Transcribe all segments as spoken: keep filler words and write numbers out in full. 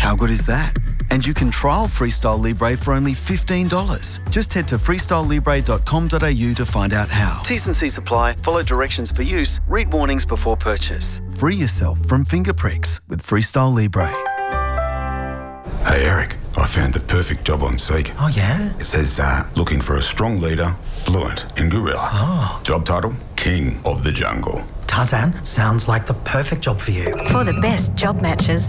How good is that? And you can trial Freestyle Libre for only fifteen dollars. Just head to freestyle libre dot com dot a u to find out how. T's and C's apply. Follow directions for use. Read warnings before purchase. Free yourself from finger pricks with Freestyle Libre. Hey Eric, I found the perfect job on Seek. Oh yeah? It says, uh, looking for a strong leader, fluent in gorilla. Oh. Job title, King of the Jungle. Tarzan, sounds like the perfect job for you. For the best job matches.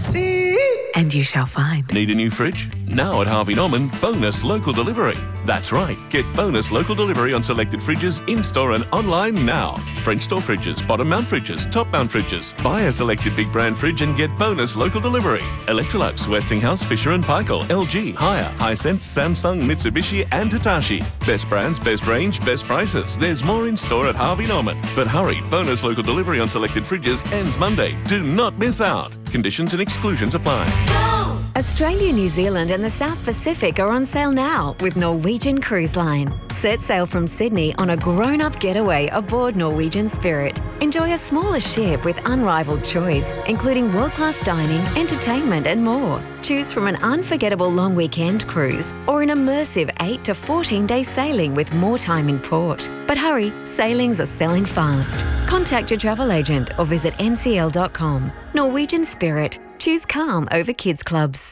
And you shall find. Need a new fridge? Now at Harvey Norman, bonus local delivery. That's right, get bonus local delivery on selected fridges in-store and online now. French door fridges, bottom mount fridges, top mount fridges. Buy a selected big brand fridge and get bonus local delivery. Electrolux, Westinghouse, Fisher and Paykel, L G, Haier, Hisense, Samsung, Mitsubishi and Hitachi. Best brands, best range, best prices. There's more in store at Harvey Norman. But hurry, bonus local delivery on selected fridges ends Monday. Do not miss out. Conditions and exclusions apply. Australia, New Zealand and the South Pacific are on sale now with Norwegian Cruise Line. Set sail from Sydney on a grown-up getaway aboard Norwegian Spirit. Enjoy a smaller ship with unrivaled choice, including world-class dining, entertainment and more. Choose from an unforgettable long weekend cruise or an immersive eight to fourteen day sailing with more time in port. But hurry, sailings are selling fast. Contact your travel agent or visit n c l dot com. Norwegian Spirit. Choose calm over kids clubs.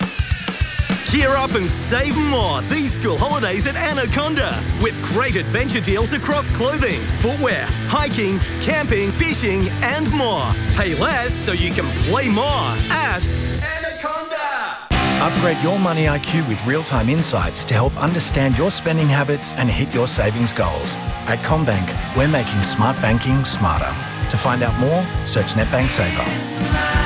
Gear up and save more these school holidays at Anaconda with great adventure deals across clothing, footwear, hiking, camping, fishing and more. Pay less so you can play more at Anaconda. Upgrade your money I Q with real-time insights to help understand your spending habits and hit your savings goals. At CommBank, we're making smart banking smarter. To find out more, search NetBank Saver.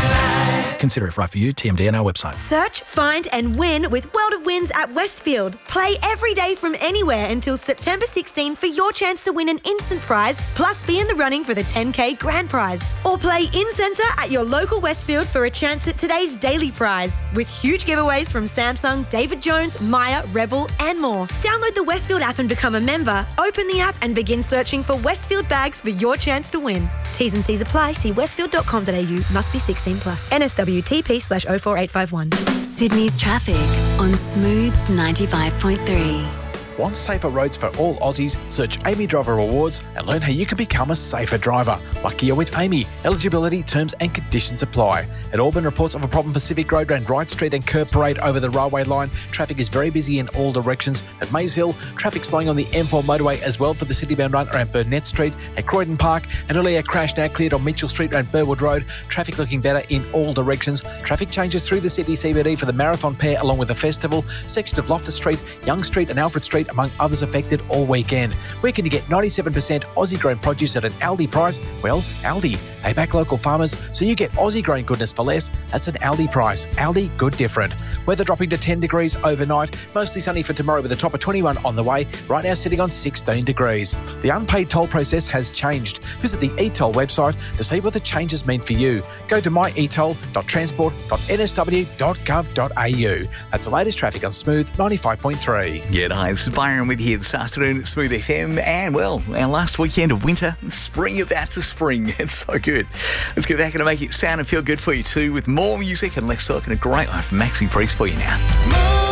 Consider if right for you, T M D and our website. Search, find and win with World of Wins at Westfield. Play every day from anywhere until September sixteenth for your chance to win an instant prize, plus be in the running for the ten K grand prize. Or play in-centre at your local Westfield for a chance at today's daily prize, with huge giveaways from Samsung, David Jones, Maya, Rebel and more. Download the Westfield app and become a member. Open the app and begin searching for Westfield bags for your chance to win. T's and C's apply. See westfield dot com dot a u. Must be sixteen plus. N S W T P slash oh four eight five one. Sydney's traffic on Smooth ninety-five point three. Want safer roads for all Aussies? Search Amy Driver Awards and learn how you can become a safer driver. Lucky you're with Amy. Eligibility, terms and conditions apply. At Auburn, reports of a problem Pacific Road around Wright Street and Kerr Parade over the railway line. Traffic is very busy in all directions. At Maze Hill, traffic slowing on the M four motorway as well for the citybound run around Burnett Street. At Croydon Park, an earlier crash now cleared on Mitchell Street around Burwood Road. Traffic looking better in all directions. Traffic changes through the Sydney C B D for the Marathon Pair along with the festival. Sections of Loftus Street, Young Street and Alfred Street among others affected all weekend. Where can you get ninety-seven percent Aussie grown produce at an Aldi price? Well, Aldi. They back local farmers, so you get Aussie grown goodness for less. That's an Aldi price. Aldi, good different. Weather dropping to ten degrees overnight. Mostly sunny for tomorrow with a top of twenty-one on the way. Right now sitting on sixteen degrees. The unpaid toll process has changed. Visit the e-toll website to see what the changes mean for you. Go to my e toll dot transport dot n s w dot gov dot a u. That's the latest traffic on Smooth ninety-five point three. Yeah, hi, this is Byron with you this afternoon at Smooth F M. And, well, our last weekend of winter, spring about to spring. It's so good. Let's get back and make it sound and feel good for you too with more music and less talk and a great one from Maxi Priest for you now.